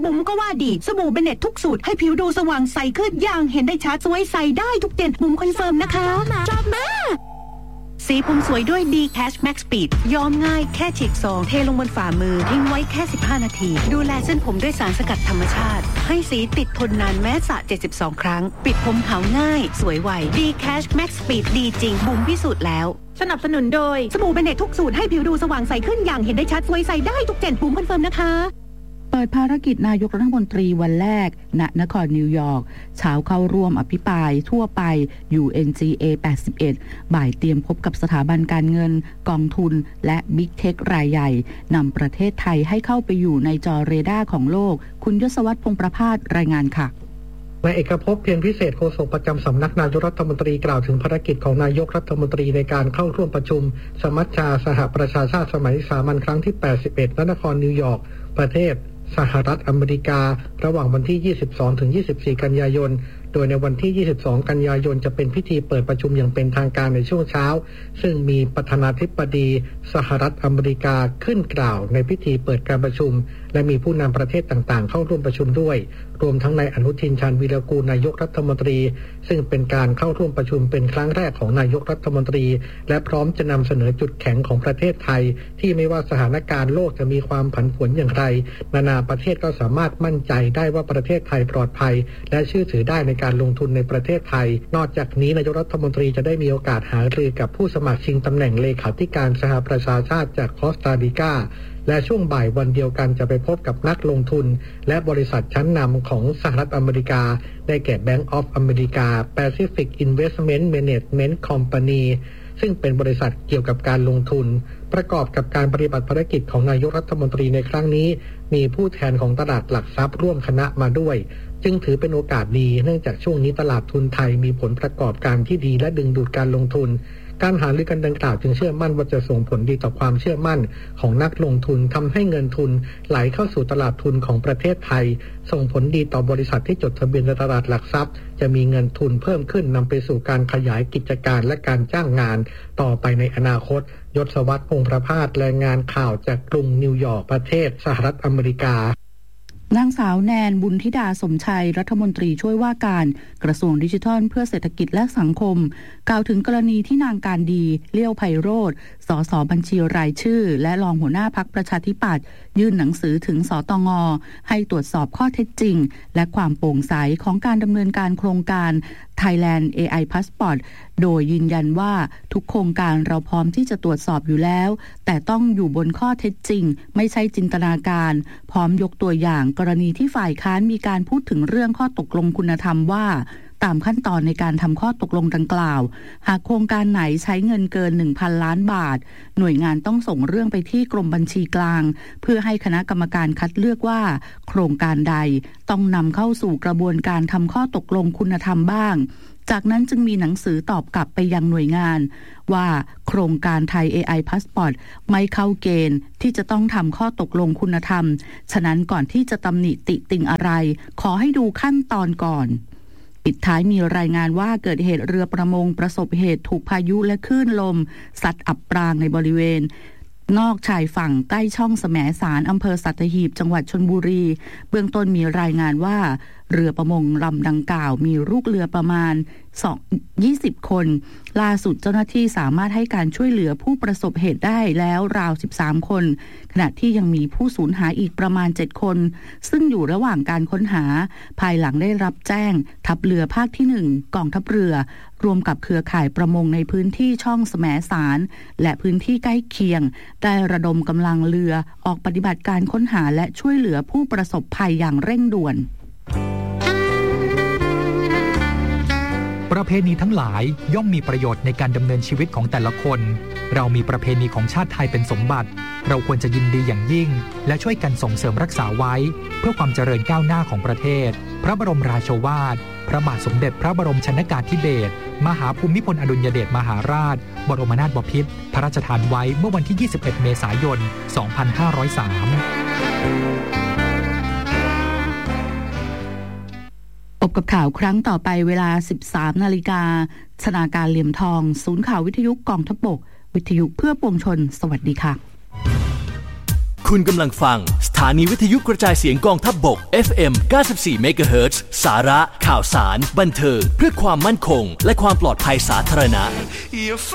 บุ๋มก็ว่าดีสบู่เบเนตทุกสูตรให้ผิวดูสว่างใสขึ้นอย่างเห็นได้ชัดสวยใสได้ทุกเดือนบุ๋มคอนเฟิร์มนะคะชอบมากสีผมสวยด้วย D-Cash Max Speed ย้อมง่ายแค่ฉีกซองเทลงบนฝ่ามือทิ้งไว้แค่15นาทีดูแลเส้นผมด้วยสารสกัดธรรมชาติให้สีติดทนนานแม้สระ72ครั้งปิดผมขาวง่ายสวยไว D-Cash Max Speed ดีจริงบุ๋มพิสูจน์แล้วสนับสนุนโดยสบู่เบเนตทุกสูตรให้ผิวดูสว่างใสขึ้นอย่างเห็นได้ชัดสวยใสได้ทุกเดือนบุ๋มคอนเฟิร์มนะคะเปิดภารกิจนายกรัฐมนตรีวันแรกณนครนิวยอร์กเช้าเข้าร่วมอภิปรายทั่วไป UNGA 81บ่ายเตรียมพบกับสถาบันการเงินกองทุนและบิ๊กเทครายใหญ่นำประเทศไทยให้เข้าไปอยู่ในจอเรดาร์ของโลกคุณยศวรรษ พงษ์ประภาสรายงานค่ะนายเอกภพ เพียรพิเศษโฆษกประจำสำนักนายกรัฐมนตรีกล่าวถึงภารกิจของนายกรัฐมนตรีในการเข้าร่วมประชุมสมัชชาสหประชาชาติสมัยสามัญครั้งที่81ณนครนิวยอร์กประเทศสหรัฐอเมริการะหว่างวันที่ 22 ถึง 24 กันยายนโดยในวันที่ 22 กันยายนจะเป็นพิธีเปิดประชุมอย่างเป็นทางการในช่วงเช้าซึ่งมีประธานาธิบดีสหรัฐอเมริกาขึ้นกล่าวในพิธีเปิดการประชุมและมีผู้นำประเทศต่างๆเข้าร่วมประชุมด้วยรวมทั้งนายอนุทินชาญวีรกูลนายกรัฐมนตรีซึ่งเป็นการเข้าร่วมประชุมเป็นครั้งแรกของนายกรัฐมนตรีและพร้อมจะนำเสนอจุดแข็งของประเทศไทยที่ไม่ว่าสถานการณ์โลกจะมีความผันผวนอย่างไรนานาประเทศก็สามารถมั่นใจได้ว่าประเทศไทยปลอดภัยและเชื่อถือได้ในการลงทุนในประเทศไทยนอกจากนี้นายกรัฐมนตรีจะได้มีโอกาสหารือกับผู้สมัครชิงตำแหน่งเลขาธิการสหประชาชาติจากคอสตาริกาและช่วงบ่ายวันเดียวกันจะไปพบกับนักลงทุนและบริษัทชั้นนำของสหรัฐอเมริกาได้แก่ Bank of America Pacific Investment Management Company ซึ่งเป็นบริษัทเกี่ยวกับการลงทุนประกอบกับการปฏิบัติภารกิจของนายกรัฐมนตรีในครั้งนี้มีผู้แทนของตลาดหลักทรัพย์ร่วมคณะมาด้วยจึงถือเป็นโอกาสดีเนื่องจากช่วงนี้ตลาดทุนไทยมีผลประกอบการที่ดีและดึงดูดการลงทุนการหารือกันดังกล่าวจึงเชื่อมั่นว่าจะส่งผลดีต่อความเชื่อมั่นของนักลงทุนทำให้เงินทุนไหลเข้าสู่ตลาดทุนของประเทศไทยส่งผลดีต่อบริษัทที่จดทะเบียนในตลาดหลักทรัพย์จะมีเงินทุนเพิ่มขึ้นนำไปสู่การขยายกิจการและการจ้างงานต่อไปในอนาคตยศวรรษ พงษ์ประภาสรายงานข่าวจากกรุงนิวยอร์กประเทศสหรัฐอเมริกานางสาวแนนบุญธิดาสมชัยรัฐมนตรีช่วยว่าการกระทรวงดิจิทัลเพื่อเศรษฐกิจและสังคมกล่าวถึงกรณีที่นางการดีเลี้ยวไพโรจน์สสบัญชีรายชื่อและรองหัวหน้าพรรคประชาธิปัตย์ยื่นหนังสือถึงสตง.ให้ตรวจสอบข้อเท็จจริงและความโปร่งใสของการดำเนินการโครงการ Thailand AI Passport โดยยืนยันว่าทุกโครงการเราพร้อมที่จะตรวจสอบอยู่แล้วแต่ต้องอยู่บนข้อเท็จจริงไม่ใช่จินตนาการพร้อมยกตัวอย่างกรณีที่ฝ่ายค้านมีการพูดถึงเรื่องข้อตกลงคุณธรรมว่าตามขั้นตอนในการทำข้อตกลงดังกล่าวหากโครงการไหนใช้เงินเกิน 1,000 ล้านบาทหน่วยงานต้องส่งเรื่องไปที่กรมบัญชีกลางเพื่อให้คณะกรรมการคัดเลือกว่าโครงการใดต้องนำเข้าสู่กระบวนการทำข้อตกลงคุณธรรมบ้างจากนั้นจึงมีหนังสือตอบกลับไปยังหน่วยงานว่าโครงการไทย AI Passport ไม่เข้าเกณฑ์ที่จะต้องทำข้อตกลงคุณธรรมฉะนั้นก่อนที่จะตำหนิติติงอะไรขอให้ดูขั้นตอนก่อนปิดท้ายมีรายงานว่าเกิดเหตุเรือประมงประสบเหตุถูกพายุและคลื่นลมซัดอับปรางในบริเวณนอกชายฝั่งใกล้ช่องแสมสารอำเภอสัตหีบจังหวัดชลบุรีเบื้องต้นมีรายงานว่าเรือประมงลำดังกล่าวมีลูกเรือประมาณ20 คนล่าสุดเจ้าหน้าที่สามารถให้การช่วยเหลือผู้ประสบเหตุได้แล้วราว13คนขณะที่ยังมีผู้สูญหายอีกประมาณ7คนซึ่งอยู่ระหว่างการค้นหาภายหลังได้รับแจ้งทัพเรือภาคที่1กองทัพเรือรวมกับเครือข่ายประมงในพื้นที่ช่องแสมสารและพื้นที่ใกล้เคียงได้ระดมกำลังเรือออกปฏิบัติการค้นหาและช่วยเหลือผู้ประสบภัยอย่างเร่งด่วนประเพณีทั้งหลายย่อมมีประโยชน์ในการดำเนินชีวิตของแต่ละคนเรามีประเพณีของชาติไทยเป็นสมบัติเราควรจะยินดีอย่างยิ่งและช่วยกันส่งเสริมรักษาไว้เพื่อความเจริญก้าวหน้าของประเทศพระบรมราโชวาทพระบาทสมเด็จพระบรมชนกาธิเบศรมหาภูมิพลอดุลยเดชมหาราชบรมนาถบพิตรพระราชทานไว้เมื่อวันที่ 21 เมษายน 2503 พบกับข่าวครั้งต่อไปเวลา 13 นาฬิกาชนาการเหลี่ยมทองศูนย์ข่าววิทยุกองทัพบกวิทยุเพื่อปวงชนสวัสดีค่ะคุณกำลังฟังสถานีวิทยุกระจายเสียงกองทัพบก FM 94 MHz สาระข่าวสารบันเทิงเพื่อความมั่นคงและความปลอดภัยสาธารณะ